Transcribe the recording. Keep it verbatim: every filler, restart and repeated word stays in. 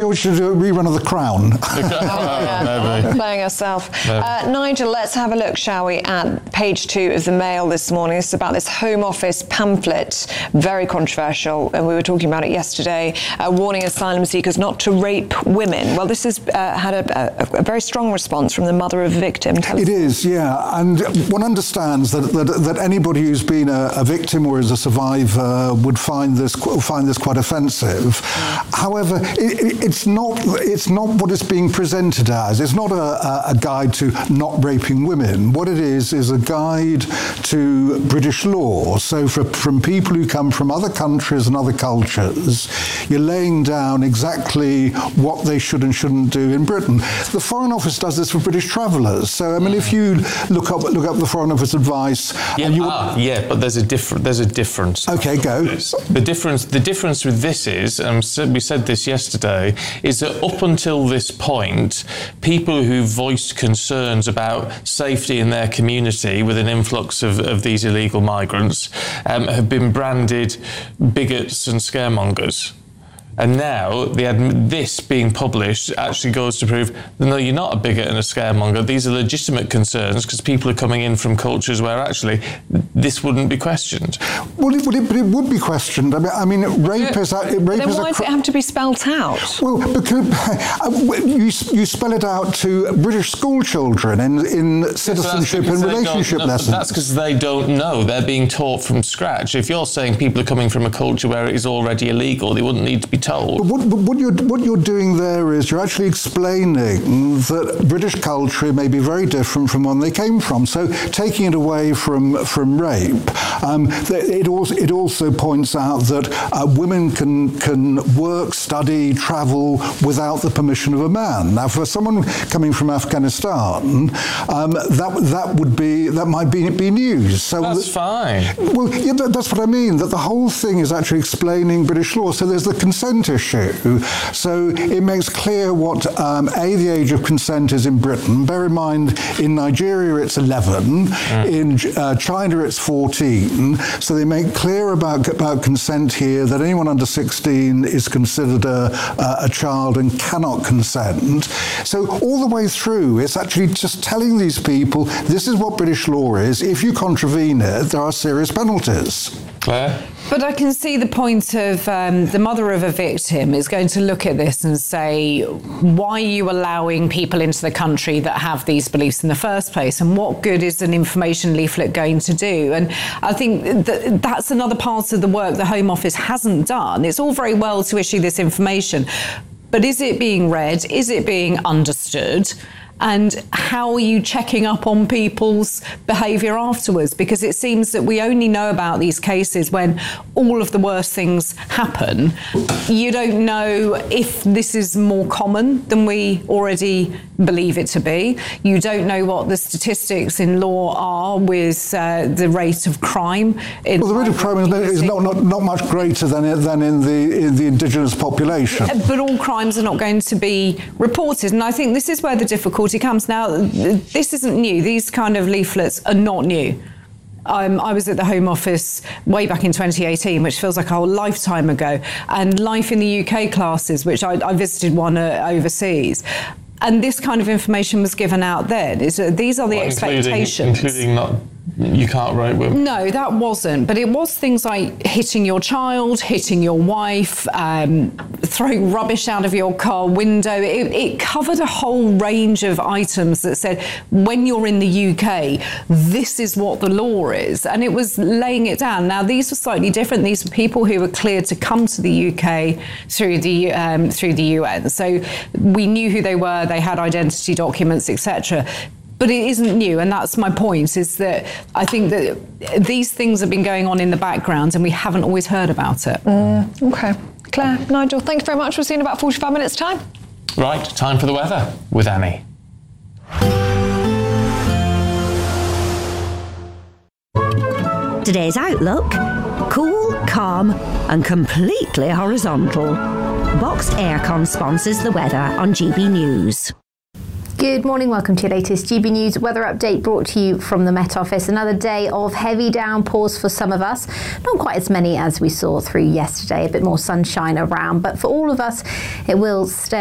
we should do a rerun of The Crown. oh, yeah. Playing herself. Uh, Nigel, let's have a look, shall we, at page two of the Mail this morning. This is about this Home Office pamphlet, very controversial, and we were talking about it yesterday, uh, warning asylum seekers not to rape women. Well, this has uh, had a, a, a very strong response from the mother of a victim. Tell it is, yeah, and one understands that that, that anybody who's been a, a victim or is a survivor would find this find this quite offensive. Mm. However, it, it's not it's not what it's being presented as. It's not a, a guide to not raping women. What it is is a guide to British law. So for, from people who come from other countries and other cultures, you're laying down exactly what they should and shouldn't do in Britain. The Foreign Office does this for British travellers. So I mean, if you look up look up the Foreign Office advice, yeah, and you ah, yeah, but there's a different there's a difference. Okay, go. The difference the difference with this is, and we said this yesterday, is that up until this point, people who voiced concerns about safety in their community with an influx of, of these illegal migrants um, have been branded bigots and scaremongers. And now the admi- this being published actually goes to prove that no, you're not a bigot and a scaremonger. These are legitimate concerns because people are coming in from cultures where actually this wouldn't be questioned. Well, it, well, it, but it would be questioned. I mean, I mean rape is a, rape then is why a does it have to be spelt out? Well, because uh, you you spell it out to British school children in in citizenship and relationship no, lessons. That's because they don't know. They're being taught from scratch. If you're saying people are coming from a culture where it is already illegal, they wouldn't need to be told. But what, but what you're what you're doing there is you're actually explaining that British culture may be very different from one they came from. So taking it away from from rape, um, it also it also points out that uh, women can can work, study, travel without the permission of a man. Now, for someone coming from Afghanistan, um, that that would be that might be be news. So that's that, fine. Well, yeah, that, that's what I mean. That the whole thing is actually explaining British law. So there's the consent issue. So it makes clear what um, a the age of consent is in Britain. Bear in mind, in Nigeria it's eleven, mm. in uh, China it's fourteen. So they make clear about about consent here that anyone under sixteen is considered a, a child and cannot consent. So all the way through, it's actually just telling these people this is what British law is. If you contravene it, there are serious penalties. Claire? But I can see the point of um, the mother of a victim is going to look at this and say, why are you allowing people into the country that have these beliefs in the first place? And what good is an information leaflet going to do? And I think that that's another part of the work the Home Office hasn't done. It's all very well to issue this information, but is it being read? Is it being understood? And how are you checking up on people's behaviour afterwards? Because it seems that we only know about these cases when all of the worst things happen. You don't know if this is more common than we already believe it to be. You don't know what the statistics in law are with uh, the rate of crime. In well, the rate of crime is, is not, not, not much greater than, than in, the, in the indigenous population. But all crimes are not going to be reported. And I think this is where the difficulty comes. Now, this isn't new. These kind of leaflets are not new. Um, I was at the Home Office way back in twenty eighteen, which feels like a whole lifetime ago, and Life in the U K classes, which I, I visited one uh, overseas. And this kind of information was given out then. Is uh, these are the well, expectations. Including, including not, you can't rape women. No, that wasn't. But it was things like hitting your child, hitting your wife, um, throwing rubbish out of your car window. It, it covered a whole range of items that said, when you're in the U K, this is what the law is. And it was laying it down. Now, these were slightly different. These were people who were cleared to come to the U K through the um, through the U N. So we knew who they were. They had identity documents, et cetera. But it isn't new, and that's my point, is that I think that these things have been going on in the background and we haven't always heard about it. Mm, OK. Claire, Nigel, thank you very much. We'll see you in about forty-five minutes' time. Right, time for the weather with Annie. Today's outlook: cool, calm and completely horizontal. Boxed Aircon sponsors the weather on G B News. Good morning, welcome to your latest G B News weather update brought to you from the Met Office. Another day of heavy downpours for some of us, not quite as many as we saw through yesterday, a bit more sunshine around, but for all of us it will stay